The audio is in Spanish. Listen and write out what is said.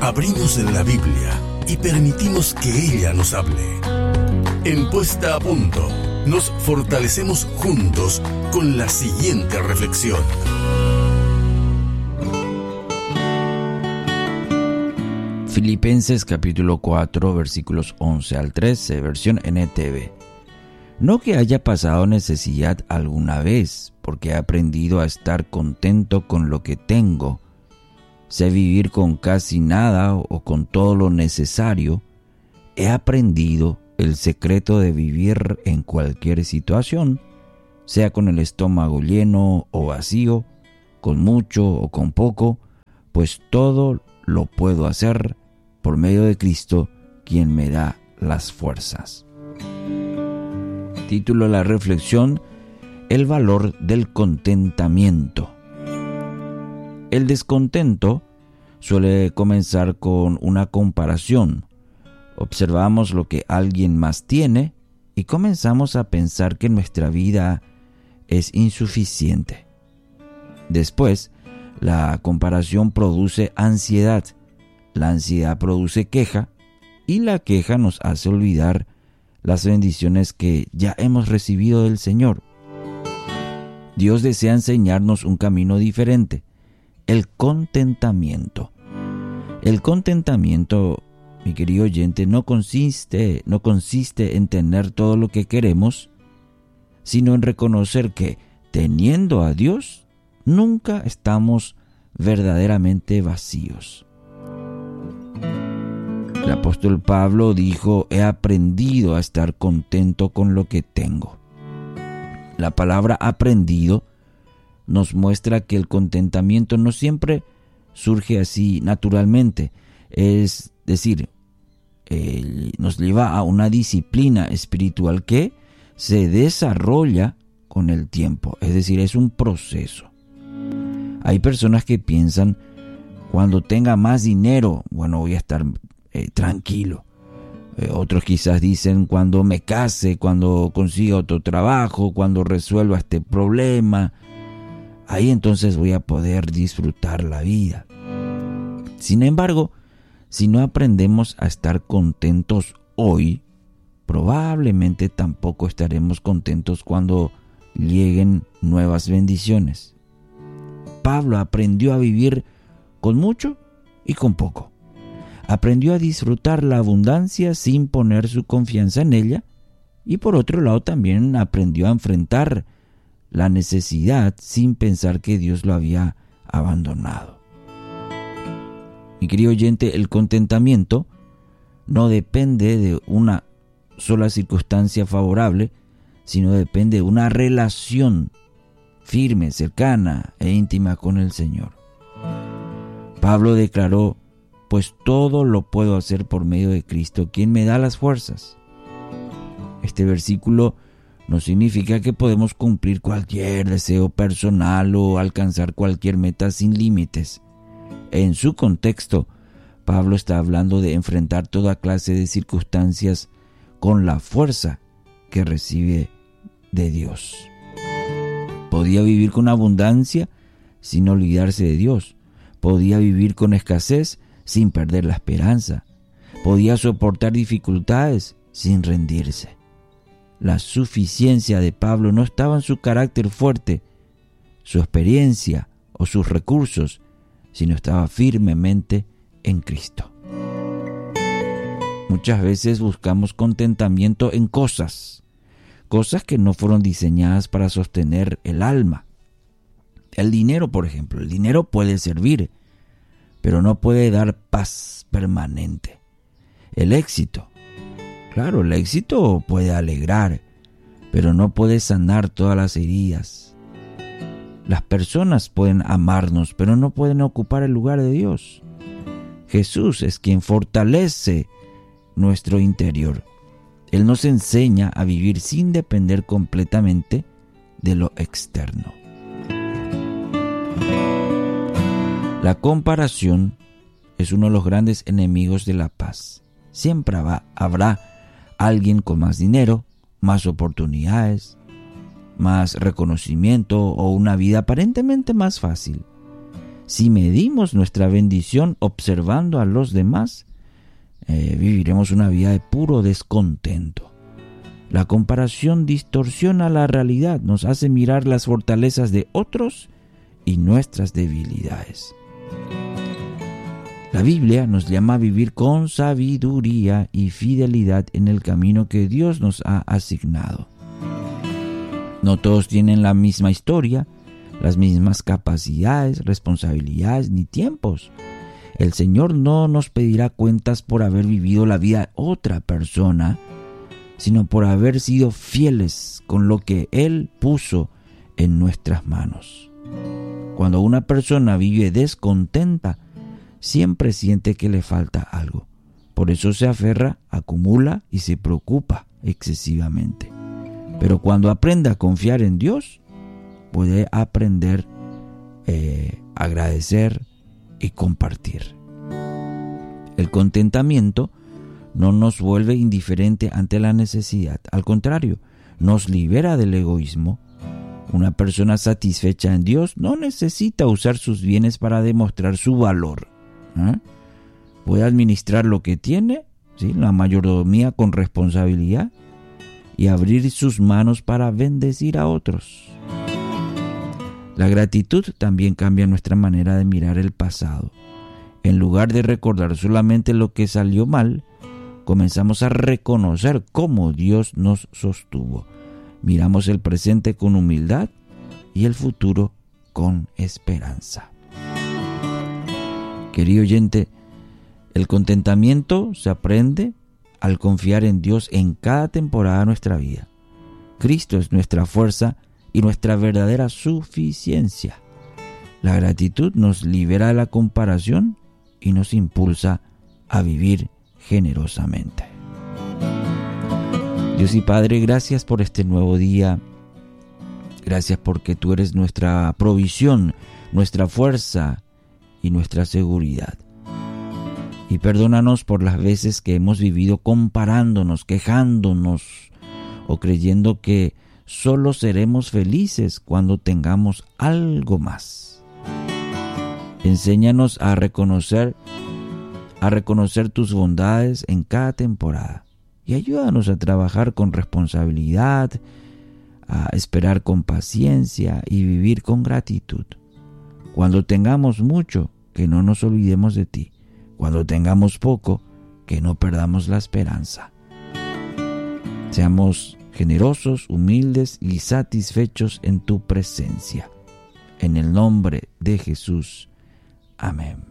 Abrimos la Biblia y permitimos que ella nos hable. En Puesta a Punto, nos fortalecemos juntos con la siguiente reflexión. Filipenses capítulo 4, versículos 11 al 13, versión NTV. No que haya pasado necesidad alguna vez, porque he aprendido a estar contento con lo que tengo. Sé vivir con casi nada o con todo lo necesario. He aprendido el secreto de vivir en cualquier situación, sea con el estómago lleno o vacío, con mucho o con poco, pues todo lo puedo hacer por medio de Cristo, quien me da las fuerzas. Título de la reflexión: el valor del contentamiento. El descontento suele comenzar con una comparación. Observamos lo que alguien más tiene y comenzamos a pensar que nuestra vida es insuficiente. Después, la comparación produce ansiedad. La ansiedad produce queja y la queja nos hace olvidar las bendiciones que ya hemos recibido del Señor. Dios desea enseñarnos un camino diferente: el contentamiento. El contentamiento, mi querido oyente, no consiste en tener todo lo que queremos, sino en reconocer que, teniendo a Dios, nunca estamos verdaderamente vacíos. El apóstol Pablo dijo: he aprendido a estar contento con lo que tengo. La palabra aprendido nos muestra que el contentamiento no siempre surge así naturalmente. Es decir, nos lleva a una disciplina espiritual que se desarrolla con el tiempo. Es decir, es un proceso. Hay personas que piensan: cuando tenga más dinero, voy a estar tranquilo. Otros quizás dicen: cuando me case, cuando consiga otro trabajo, cuando resuelva este problema, ahí entonces voy a poder disfrutar la vida. Sin embargo, si no aprendemos a estar contentos hoy, probablemente tampoco estaremos contentos cuando lleguen nuevas bendiciones. Pablo aprendió a vivir con mucho y con poco. Aprendió a disfrutar la abundancia sin poner su confianza en ella, y por otro lado también aprendió a enfrentar la necesidad sin pensar que Dios lo había abandonado. Mi querido oyente, el contentamiento no depende de una sola circunstancia favorable, sino depende de una relación firme, cercana e íntima con el Señor. Pablo declaró: pues todo lo puedo hacer por medio de Cristo, quien me da las fuerzas. Este versículo no significa que podemos cumplir cualquier deseo personal o alcanzar cualquier meta sin límites. En su contexto, Pablo está hablando de enfrentar toda clase de circunstancias con la fuerza que recibe de Dios. Podía vivir con abundancia sin olvidarse de Dios. Podía vivir con escasez sin perder la esperanza. Podía soportar dificultades sin rendirse. La suficiencia de Pablo no estaba en su carácter fuerte, su experiencia o sus recursos, sino estaba firmemente en Cristo. Muchas veces buscamos contentamiento en cosas que no fueron diseñadas para sostener el alma. El dinero, por ejemplo, el dinero puede servir, pero no puede dar paz permanente. El éxito, claro, el éxito puede alegrar, pero no puede sanar todas las heridas. Las personas pueden amarnos, pero no pueden ocupar el lugar de Dios. Jesús es quien fortalece nuestro interior. Él nos enseña a vivir sin depender completamente de lo externo. La comparación es uno de los grandes enemigos de la paz. Siempre habrá alguien con más dinero, más oportunidades, más reconocimiento o una vida aparentemente más fácil. Si medimos nuestra bendición observando a los demás, viviremos una vida de puro descontento. La comparación distorsiona la realidad, nos hace mirar las fortalezas de otros y nuestras debilidades. La Biblia nos llama a vivir con sabiduría y fidelidad en el camino que Dios nos ha asignado. No todos tienen la misma historia, las mismas capacidades, responsabilidades ni tiempos. El Señor no nos pedirá cuentas por haber vivido la vida de otra persona, sino por haber sido fieles con lo que Él puso en nuestras manos. Cuando una persona vive descontenta, siempre siente que le falta algo. Por eso se aferra, acumula y se preocupa excesivamente. Pero cuando aprende a confiar en Dios, puede aprender a agradecer y compartir. El contentamiento no nos vuelve indiferente ante la necesidad. Al contrario, nos libera del egoísmo. Una persona satisfecha en Dios no necesita usar sus bienes para demostrar su valor. Puede administrar lo que tiene, ¿sí?, la mayordomía con responsabilidad, y abrir sus manos para bendecir a otros. La gratitud también cambia nuestra manera de mirar el pasado. En lugar de recordar solamente lo que salió mal, comenzamos a reconocer cómo Dios nos sostuvo. Miramos el presente con humildad y el futuro con esperanza. Querido oyente, el contentamiento se aprende al confiar en Dios en cada temporada de nuestra vida. Cristo es nuestra fuerza y nuestra verdadera suficiencia. La gratitud nos libera de la comparación y nos impulsa a vivir generosamente. Dios y Padre, gracias por este nuevo día. Gracias porque tú eres nuestra provisión, nuestra fuerza y nuestra seguridad. Y perdónanos por las veces que hemos vivido comparándonos, quejándonos o creyendo que solo seremos felices cuando tengamos algo más. Enséñanos a reconocer tus bondades en cada temporada y ayúdanos a trabajar con responsabilidad, a esperar con paciencia y vivir con gratitud. Cuando tengamos mucho, que no nos olvidemos de ti. Cuando tengamos poco, que no perdamos la esperanza. Seamos generosos, humildes y satisfechos en tu presencia. En el nombre de Jesús. Amén.